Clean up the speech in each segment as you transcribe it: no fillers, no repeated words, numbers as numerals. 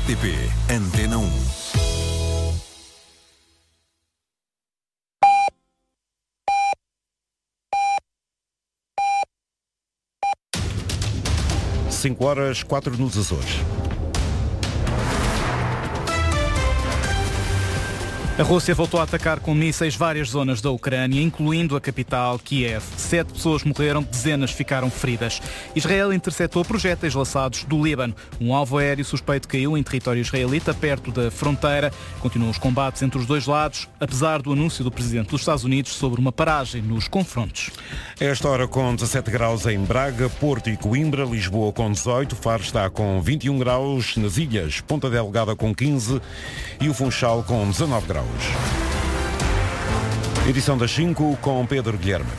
RTP Antena 1. Cinco horas, 4 nos Açores. A Rússia voltou a atacar com mísseis várias zonas da Ucrânia, incluindo a capital, Kiev. 7 pessoas morreram, dezenas ficaram feridas. Israel interceptou projéteis lançados do Líbano. Um alvo aéreo suspeito caiu em território israelita, perto da fronteira. Continuam os combates entre os dois lados, apesar do anúncio do presidente dos Estados Unidos sobre uma paragem nos confrontos. A esta hora com 17 graus em Braga, Porto e Coimbra, Lisboa com 18, Faro está com 21 graus, nas ilhas Ponta Delgada com 15 e o Funchal com 19 graus. Edição das 5 com Pedro Guilherme.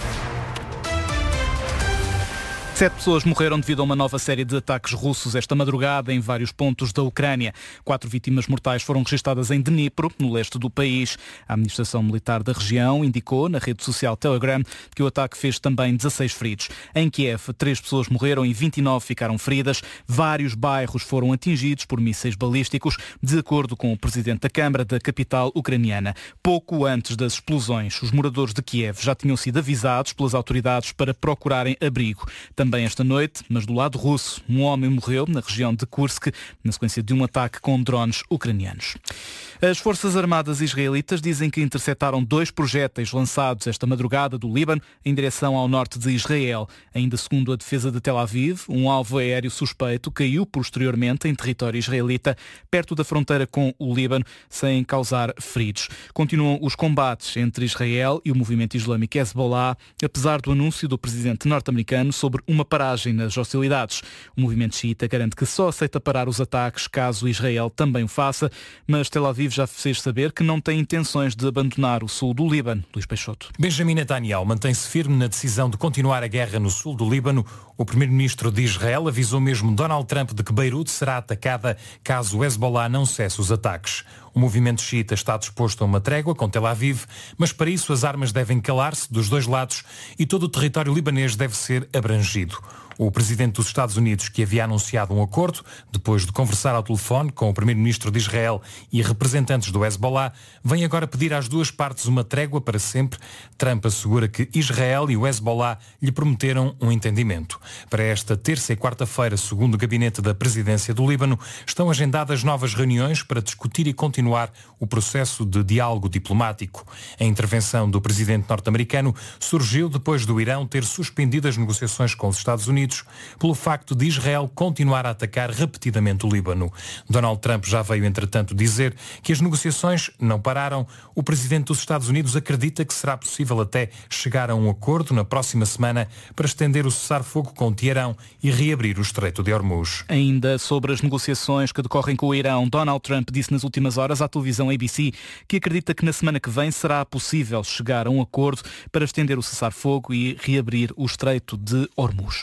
7 pessoas morreram devido a uma nova série de ataques russos esta madrugada em vários pontos da Ucrânia. 4 vítimas mortais foram registadas em Dnipro, no leste do país. A administração militar da região indicou na rede social Telegram que o ataque fez também 16 feridos. Em Kiev, 3 pessoas morreram e 29 ficaram feridas. Vários bairros foram atingidos por mísseis balísticos, de acordo com o presidente da Câmara da capital ucraniana. Pouco antes das explosões, os moradores de Kiev já tinham sido avisados pelas autoridades para procurarem abrigo. Também esta noite, mas do lado russo, um homem morreu na região de Kursk na sequência de um ataque com drones ucranianos. As Forças Armadas israelitas dizem que interceptaram 2 projéteis lançados esta madrugada do Líbano em direção ao norte de Israel. Ainda segundo a defesa de Tel Aviv, um alvo aéreo suspeito caiu posteriormente em território israelita, perto da fronteira com o Líbano, sem causar feridos. Continuam os combates entre Israel e o movimento islâmico Hezbollah, apesar do anúncio do presidente norte-americano sobre uma paragem nas hostilidades. O movimento xiita garante que só aceita parar os ataques caso Israel também o faça, mas Tel Aviv já fez saber que não tem intenções de abandonar o sul do Líbano. Luís Peixoto. Benjamin Netanyahu mantém-se firme na decisão de continuar a guerra no sul do Líbano. O primeiro-ministro de Israel avisou mesmo Donald Trump de que Beirute será atacada caso o Hezbollah não cesse os ataques. O movimento xiita está disposto a uma trégua com Tel Aviv, mas para isso as armas devem calar-se dos dois lados e todo o território libanês deve ser abrangido. O presidente dos Estados Unidos, que havia anunciado um acordo, depois de conversar ao telefone com o primeiro-ministro de Israel e representantes do Hezbollah, vem agora pedir às duas partes uma trégua para sempre. Trump assegura que Israel e o Hezbollah lhe prometeram um entendimento. Para esta terça e quarta-feira, segundo o gabinete da presidência do Líbano, estão agendadas novas reuniões para discutir e continuar o processo de diálogo diplomático. A intervenção do presidente norte-americano surgiu depois do Irão ter suspendido as negociações com os Estados Unidos pelo facto de Israel continuar a atacar repetidamente o Líbano. Donald Trump já veio, entretanto, dizer que as negociações não pararam. O presidente dos Estados Unidos acredita que será possível até chegar a um acordo na próxima semana para estender o cessar-fogo com Teherão e reabrir o Estreito de Hormuz. Ainda sobre as negociações que decorrem com o Irão, Donald Trump disse nas últimas horas à televisão ABC que acredita que na semana que vem será possível chegar a um acordo para estender o cessar-fogo e reabrir o Estreito de Hormuz.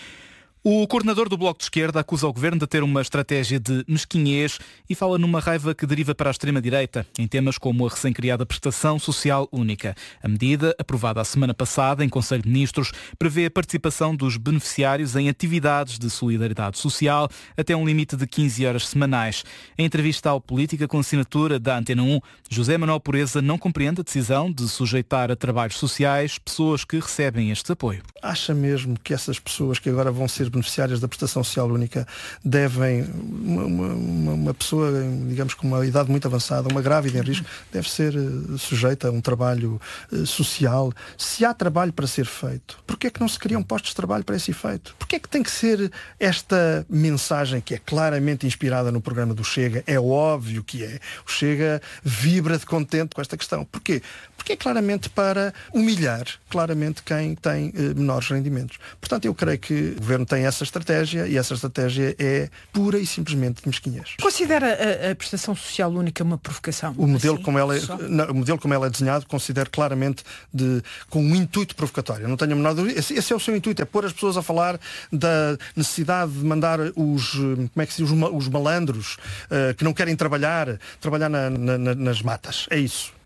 O coordenador do Bloco de Esquerda acusa o Governo de ter uma estratégia de mesquinhez e fala numa raiva que deriva para a extrema-direita, em temas como a recém-criada Prestação Social Única. A medida, aprovada a semana passada em Conselho de Ministros, prevê a participação dos beneficiários em atividades de solidariedade social até um limite de 15 horas semanais. Em entrevista ao Política com assinatura da Antena 1, José Manuel Pureza não compreende a decisão de sujeitar a trabalhos sociais pessoas que recebem este apoio. Acha mesmo que essas pessoas que agora vão ser beneficiárias da Prestação Social Única devem, uma pessoa, digamos, com uma idade muito avançada, uma grávida em risco, deve ser sujeita a um trabalho social? Se há trabalho para ser feito, porquê é que não se criam postos de trabalho para esse efeito? Porquê é que tem que ser esta mensagem que é claramente inspirada no programa do Chega? É óbvio que é. O Chega vibra de contente com esta questão. Porquê? Porque é claramente para humilhar claramente quem tem menores rendimentos. Portanto, eu creio que o Governo tem essa estratégia e essa estratégia é pura e simplesmente de mesquinhez. Considera a Prestação Social Única uma provocação? O modelo, assim, o modelo como ela é desenhado, considero claramente com um intuito provocatório. Não tenho a menor dúvida. Esse é o seu intuito, é pôr as pessoas a falar da necessidade de mandar os malandros que não querem trabalhar nas matas. É isso.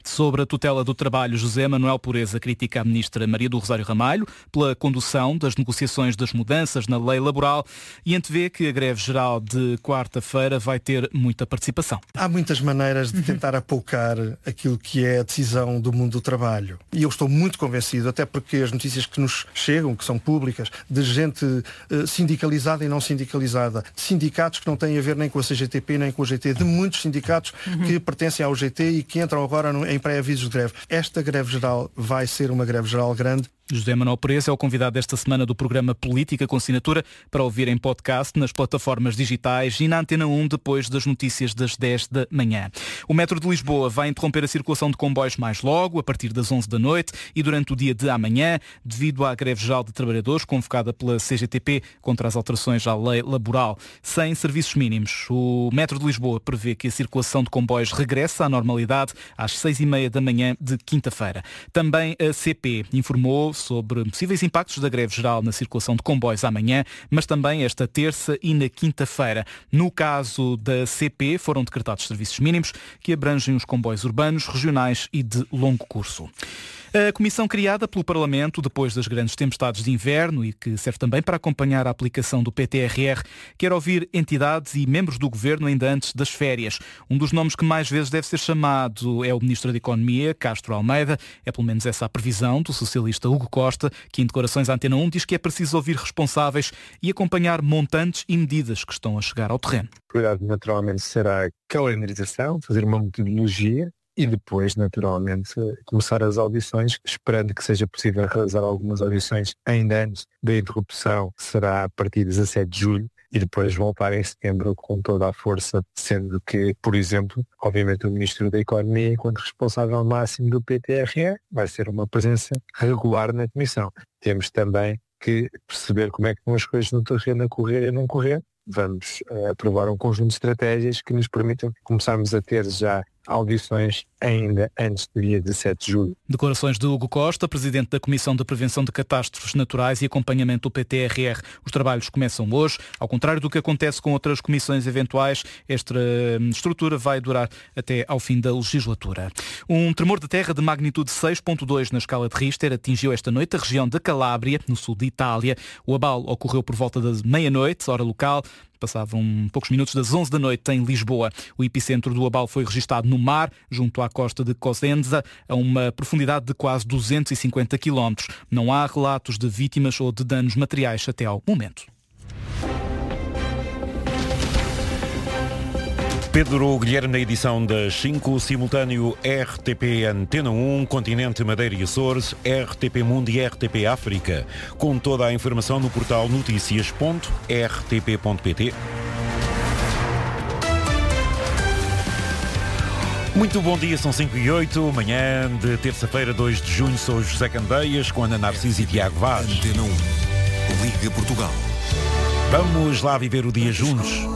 Sobre a tutela do trabalho, José Manuel Pureza critica a ministra Maria do Rosário Ramalho pela condução das negociações das mudanças na lei laboral e antevê que a greve geral de quarta-feira vai ter muita participação. Há muitas maneiras de tentar apoucar aquilo que é a decisão do mundo do trabalho. E eu estou muito convencido, até porque as notícias que nos chegam, que são públicas, de gente sindicalizada e não sindicalizada, de sindicatos que não têm a ver nem com a CGTP nem com o GT, de muitos sindicatos que pertencem ao GT e que entram agora em pré-avisos de greve. Esta greve geral vai ser uma greve geral grande. José Manuel Pureza é o convidado desta semana do programa Política com Assinatura, para ouvir em podcast, nas plataformas digitais e na Antena 1 depois das notícias das 10 da manhã. O metro de Lisboa vai interromper a circulação de comboios mais logo, a partir das 11 da noite e durante o dia de amanhã, devido à greve geral de trabalhadores convocada pela CGTP contra as alterações à lei laboral. Sem serviços mínimos, o metro de Lisboa prevê que a circulação de comboios regressa à normalidade às 6h30 da manhã de quinta-feira. Também a CP informou sobre possíveis impactos da greve geral na circulação de comboios amanhã, mas também esta terça e na quinta-feira. No caso da CP, foram decretados serviços mínimos que abrangem os comboios urbanos, regionais e de longo curso. A comissão criada pelo Parlamento depois das grandes tempestades de inverno e que serve também para acompanhar a aplicação do PTRR, quer ouvir entidades e membros do Governo ainda antes das férias. Um dos nomes que mais vezes deve ser chamado é o Ministro da Economia, Castro Almeida. É pelo menos essa a previsão do socialista Hugo Costa, que em declarações à Antena 1 diz que é preciso ouvir responsáveis e acompanhar montantes e medidas que estão a chegar ao terreno. A prioridade naturalmente será a calendarização, fazer uma metodologia e depois, naturalmente, começar as audições, esperando que seja possível realizar algumas audições ainda antes da interrupção, que será a partir de 17 de julho, e depois voltar em setembro com toda a força, sendo que, por exemplo, obviamente o Ministro da Economia, enquanto responsável máximo do PTRE, vai ser uma presença regular na Comissão. Temos também que perceber como é que vão as coisas no terreno a correr e não correr. Vamos aprovar um conjunto de estratégias que nos permitam começarmos a ter já audições ainda antes do dia 17 de julho. Declarações de Hugo Costa, Presidente da Comissão de Prevenção de Catástrofes Naturais e Acompanhamento do PTRR. Os trabalhos começam hoje. Ao contrário do que acontece com outras comissões eventuais, esta estrutura vai durar até ao fim da legislatura. Um tremor de terra de magnitude 6.2 na escala de Richter atingiu esta noite a região da Calábria, no sul de Itália. O abalo ocorreu por volta da meia-noite, hora local. Passavam poucos minutos das 11 da noite em Lisboa. O epicentro do abalo foi registado no mar, junto à costa de Cosenza, a uma profundidade de quase 250 km. Não há relatos de vítimas ou de danos materiais até ao momento. Pedro Guilherme na edição das 5, simultâneo RTP Antena 1, Continente Madeira e Açores, RTP Mundo e RTP África, com toda a informação no portal noticias.rtp.pt. Muito bom dia, são 5h08, manhã de terça-feira, 2 de junho, sou José Candeias, com Ana Narciso e Tiago Vaz. Antena 1, Liga Portugal. Vamos lá viver o dia juntos.